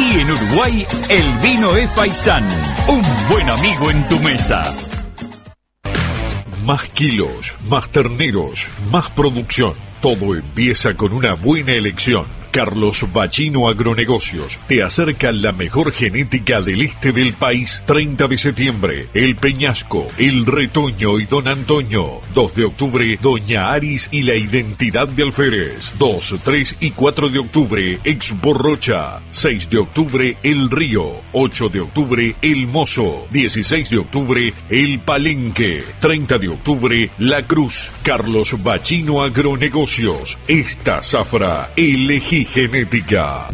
Aquí en Uruguay, el vino es Faisán, un buen amigo en tu mesa. Más kilos, más terneros, más producción. Todo empieza con una buena elección. Carlos Bachino Agronegocios te acerca la mejor genética del este del país. 30 de septiembre, El Peñasco, El Retoño y Don Antonio. 2 de octubre, Doña Aris y la Identidad de Alférez. 2, 3 y 4 de octubre, Expo Rocha. 6 de octubre, El Río. 8 de octubre, El Mozo. 16 de octubre, El Palenque. 30 de octubre, La Cruz. Carlos Bachino Agronegocios. Esta zafra, elegí genética.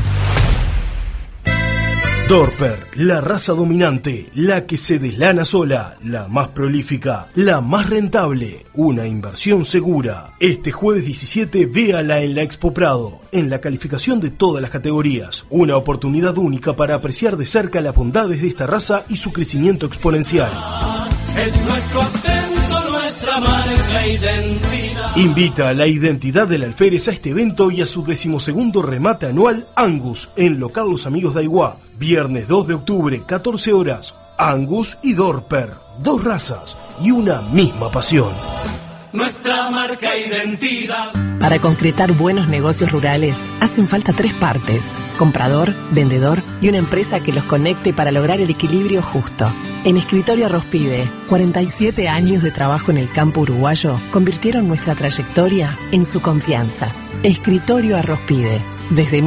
Dorper, la raza dominante, la que se deslana sola, la más prolífica, la más rentable, una inversión segura. Este jueves 17, véala en la Expo Prado, en la calificación de todas las categorías. Una oportunidad única para apreciar de cerca las bondades de esta raza y su crecimiento exponencial. Es nuestro acento, nuestra marca identidad. Invita a la Identidad del Alférez a este evento y a su 12º remate anual Angus en local Los Amigos de Aiguá. Viernes 2 de octubre, 14 horas. Angus y Dorper, 2 razas y una misma pasión. Nuestra marca identidad. Para concretar buenos negocios rurales, hacen falta 3 partes: comprador, vendedor y una empresa que los conecte para lograr el equilibrio justo. En Escritorio Arrospide, 47 años de trabajo en el campo uruguayo convirtieron nuestra trayectoria en su confianza. Escritorio Arrospide, desde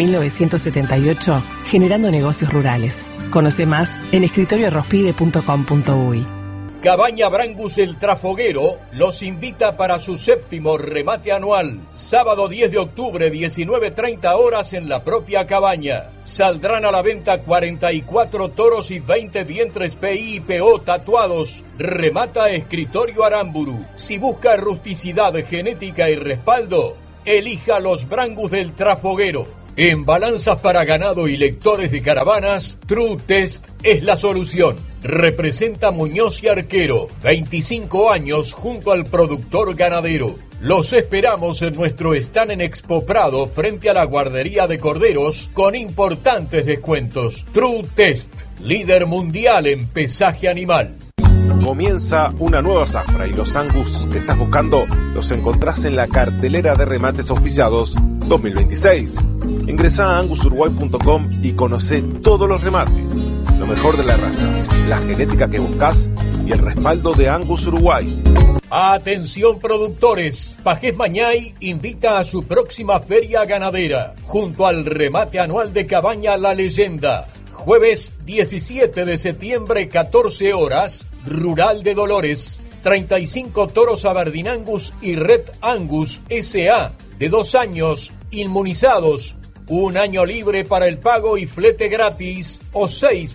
1978, generando negocios rurales. Conoce más en escritorioarrospide.com.uy. Cabaña Brangus El Trafoguero los invita para su 7º remate anual. Sábado 10 de octubre, 19:30 horas en la propia cabaña. Saldrán a la venta 44 toros y 20 vientres PI y PO tatuados. Remata Escritorio Aramburu. Si busca rusticidad, genética y respaldo, elija los Brangus del Trafoguero. En balanzas para ganado y lectores de caravanas, True Test es la solución. Representa Muñoz y Arquero, 25 años junto al productor ganadero. Los esperamos en nuestro stand en Expo Prado frente a la guardería de corderos con importantes descuentos. True Test, líder mundial en pesaje animal. Comienza una nueva zafra y los Angus que estás buscando los encontrás en la cartelera de remates auspiciados 2026. Ingresá a angusuruguay.com y conocé todos los remates, lo mejor de la raza, la genética que buscas y el respaldo de Angus Uruguay. Atención productores, Pajés Mañay invita a su próxima feria ganadera, junto al remate anual de Cabaña La Leyenda. Jueves 17 de septiembre, 14 horas, Rural de Dolores. 35 toros Aberdeen Angus y Red Angus S.A. de 2 años, inmunizados. 1 año libre para el pago y flete gratis o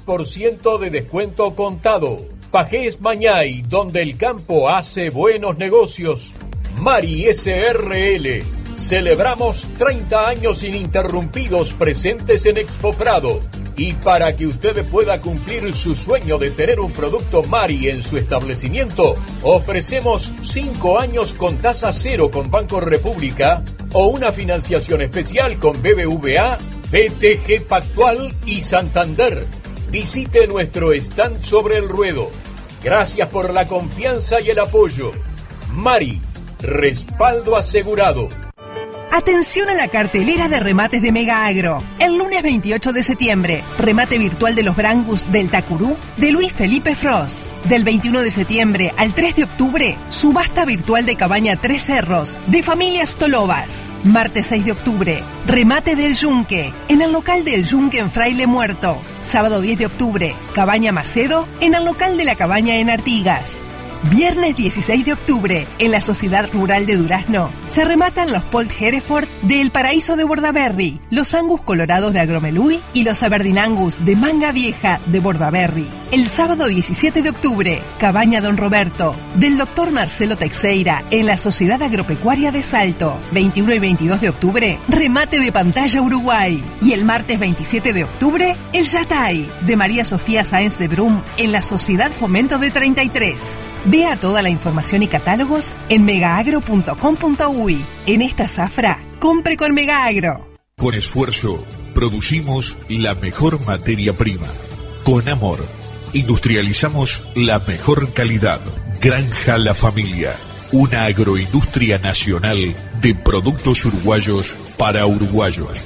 6% de descuento contado. Pajés Mañay, donde el campo hace buenos negocios. Mari SRL. Celebramos 30 años ininterrumpidos presentes en Expo Prado. Y para que usted pueda cumplir su sueño de tener un producto Mari en su establecimiento, ofrecemos 5 años con tasa cero con Banco República o una financiación especial con BBVA, BTG Pactual y Santander. Visite nuestro stand sobre el ruedo. Gracias por la confianza y el apoyo. Mari, respaldo asegurado. Atención a la cartelera de remates de Mega Agro. El lunes 28 de septiembre, remate virtual de los Brangus del Tacurú de Luis Felipe Frost. Del 21 de septiembre al 3 de octubre, subasta virtual de Cabaña Tres Cerros de Familias Tolobas. Martes 6 de octubre, remate del Yunque en el local del Yunque en Fraile Muerto. Sábado 10 de octubre, Cabaña Macedo en el local de la Cabaña en Artigas. Viernes 16 de octubre, en la Sociedad Rural de Durazno, se rematan los Polt Hereford de El Paraíso de Bordaberry, los Angus Colorados de Agromelui y los Aberdeen Angus de Manga Vieja de Bordaberry. El sábado 17 de octubre, Cabaña Don Roberto, del Dr. Marcelo Teixeira, en la Sociedad Agropecuaria de Salto. 21 y 22 de octubre, remate de Pantalla Uruguay. Y el martes 27 de octubre, el Yatay, de María Sofía Sáenz de Brum, en la Sociedad Fomento de 33. Vea toda la información y catálogos en megaagro.com.uy. En esta zafra, compre con Megaagro. Con esfuerzo, producimos la mejor materia prima. Con amor, industrializamos la mejor calidad. Granja La Familia, una agroindustria nacional de productos uruguayos para uruguayos.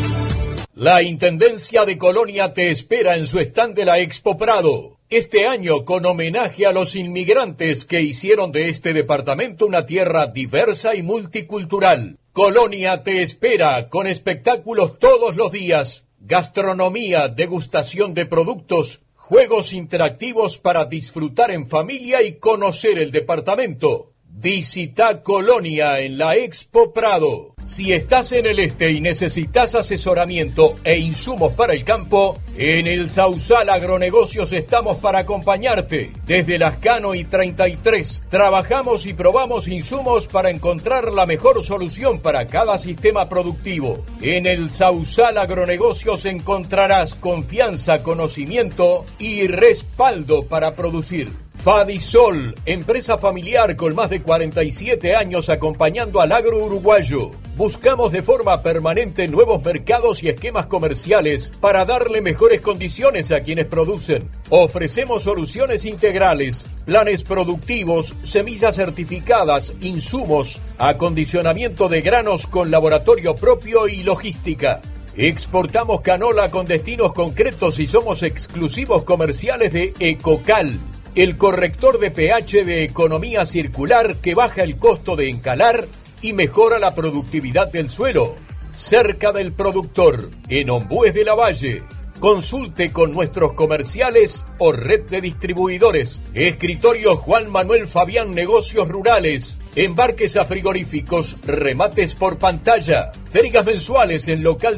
La Intendencia de Colonia te espera en su stand de la Expo Prado. Este año con homenaje a los inmigrantes que hicieron de este departamento una tierra diversa y multicultural. Colonia te espera con espectáculos todos los días, gastronomía, degustación de productos, juegos interactivos para disfrutar en familia y conocer el departamento. Visita Colonia en la Expo Prado. Si estás en el este y necesitas asesoramiento e insumos para el campo, en el Sausal Agronegocios estamos para acompañarte. Desde Lascano y 33, trabajamos y probamos insumos para encontrar la mejor solución para cada sistema productivo. En el Sausal Agronegocios encontrarás confianza, conocimiento y respaldo para producir. Fadisol, empresa familiar con más de 47 años acompañando al agro uruguayo. Buscamos de forma permanente nuevos mercados y esquemas comerciales para darle mejores condiciones a quienes producen. Ofrecemos soluciones integrales, planes productivos, semillas certificadas, insumos, acondicionamiento de granos con laboratorio propio y logística. Exportamos canola con destinos concretos y somos exclusivos comerciales de Ecocal, el corrector de pH de economía circular que baja el costo de encalar y mejora la productividad del suelo. Cerca del productor, en Ombues de la Valle. Consulte con nuestros comerciales o red de distribuidores. Escritorio Juan Manuel Fabián Negocios Rurales. Embarques a frigoríficos, remates por pantalla. Ferias mensuales en local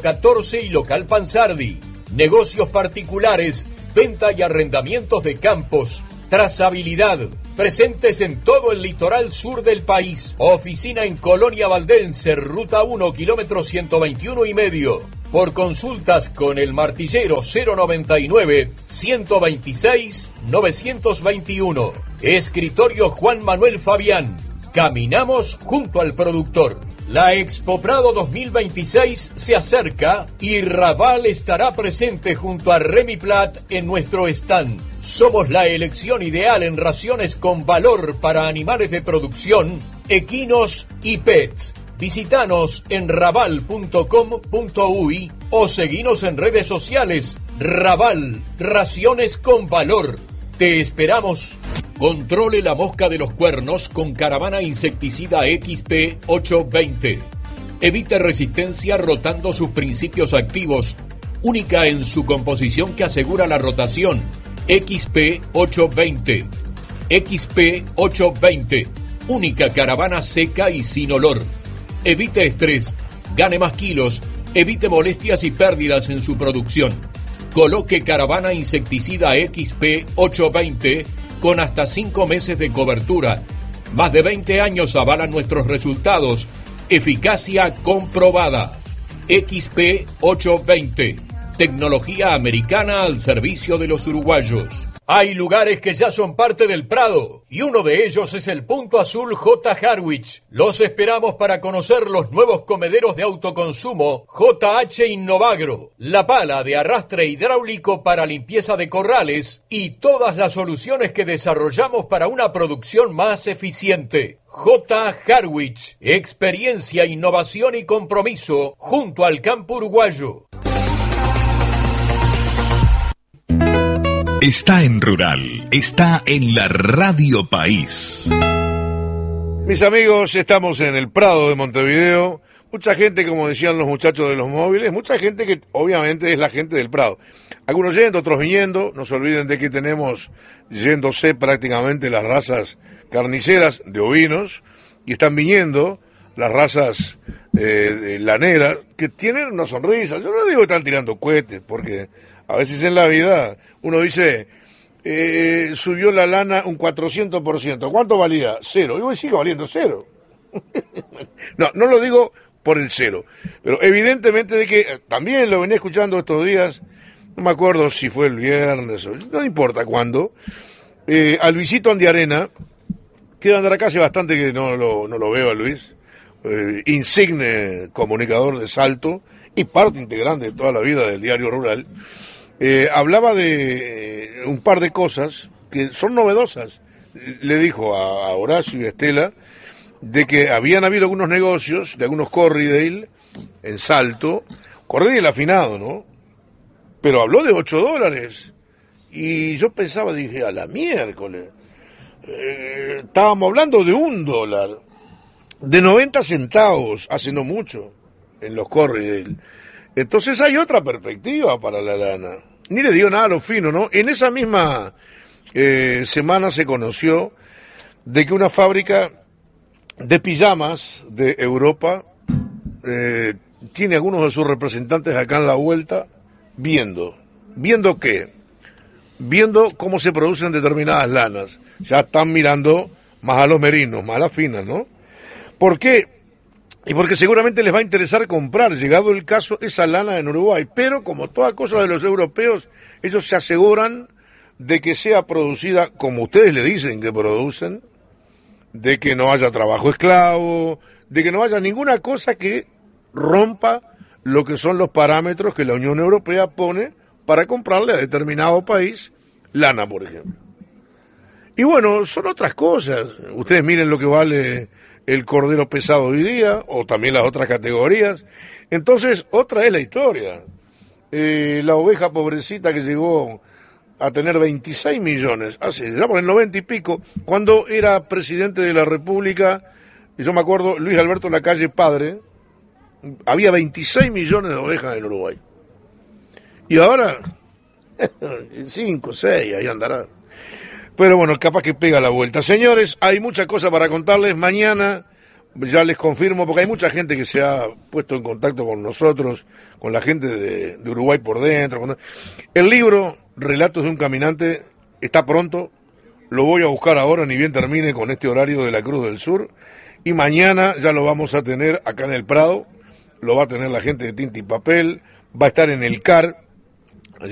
114 y local Pansardi. Negocios particulares, venta y arrendamientos de campos. Trazabilidad, presentes en todo el litoral sur del país. Oficina en Colonia Valdense, Ruta 1, kilómetro 121,5. Por consultas con el martillero 099-126-921. Escritorio Juan Manuel Fabián. Caminamos junto al productor. La Expo Prado 2026 se acerca y Raval estará presente junto a Remiplat en nuestro stand. Somos la elección ideal en raciones con valor para animales de producción, equinos y pets. Visítanos en raval.com.uy o seguinos en redes sociales. Raval, raciones con valor. Te esperamos. Controle la mosca de los cuernos con Caravana Insecticida XP 820. Evite resistencia rotando sus principios activos, única en su composición que asegura la rotación. XP 820. XP 820. Única caravana seca y sin olor. Evite estrés, gane más kilos, evite molestias y pérdidas en su producción. Coloque Caravana Insecticida XP 820 con hasta 5 meses de cobertura. Más de 20 años avalan nuestros resultados. Eficacia comprobada. XP 820. Tecnología americana al servicio de los uruguayos. Hay lugares que ya son parte del Prado y uno de ellos es el Punto Azul J. Harwich. Los esperamos para conocer los nuevos comederos de autoconsumo JH Innovagro, la pala de arrastre hidráulico para limpieza de corrales y todas las soluciones que desarrollamos para una producción más eficiente. J. Harwich, experiencia, innovación y compromiso junto al campo uruguayo. Está en Rural, está en la Radio País. Mis amigos, estamos en el Prado de Montevideo. Mucha gente, como decían los muchachos de los móviles, mucha gente que obviamente es la gente del Prado. Algunos yendo, otros viniendo. No se olviden de que tenemos yéndose prácticamente las razas carniceras de ovinos y están viniendo las razas laneras que tienen una sonrisa. Yo no digo que están tirando cohetes, porque a veces en la vida uno dice, subió la lana un 400%. ¿Cuánto valía? 0. Y hoy sigue valiendo 0. No lo digo por el 0. Pero evidentemente de que también lo venía escuchando estos días, no me acuerdo si fue el viernes, no importa cuándo, a Luisito Andiarena, quiero andar acá hace bastante que no lo veo a Luis, insigne comunicador de Salto, y parte integrante de toda la vida del diario rural, hablaba de un par de cosas que son novedosas. Le dijo a Horacio y a Estela de que habían habido algunos negocios de algunos Corriedale en Salto, Corriedale afinado, ¿no? Pero habló de $8. Y yo pensaba, dije, a la miércoles. Estábamos hablando de $1, de 90 centavos, hace no mucho, en los Corriedale. Entonces hay otra perspectiva para la lana. Ni le digo nada a lo fino, ¿no? En esa misma semana se conoció de que una fábrica de pijamas de Europa tiene algunos de sus representantes acá en la vuelta viendo qué, viendo cómo se producen determinadas lanas. Ya están mirando más a los merinos, más a las finas, ¿no? ¿Por qué? Y porque seguramente les va a interesar comprar, llegado el caso, esa lana en Uruguay. Pero como toda cosa de los europeos, ellos se aseguran de que sea producida como ustedes le dicen que producen, de que no haya trabajo esclavo, de que no haya ninguna cosa que rompa lo que son los parámetros que la Unión Europea pone para comprarle a determinado país lana, por ejemplo. Y bueno, son otras cosas. Ustedes miren lo que vale el cordero pesado hoy día, o también las otras categorías. Entonces, otra es la historia. La oveja pobrecita que llegó a tener 26 millones, ya por el 90 y pico, cuando era presidente de la República, y yo me acuerdo, Luis Alberto Lacalle padre, había 26 millones de ovejas en Uruguay. Y ahora, 5, 6, ahí andará. Pero bueno, capaz que pega la vuelta. Señores, hay muchas cosas para contarles. Mañana ya les confirmo, porque hay mucha gente que se ha puesto en contacto con nosotros, con la gente de Uruguay por dentro. El libro Relatos de un Caminante está pronto. Lo voy a buscar ahora, ni bien termine con este horario de la Cruz del Sur. Y mañana ya lo vamos a tener acá en el Prado. Lo va a tener la gente de Tinta y Papel. Va a estar en el CAR.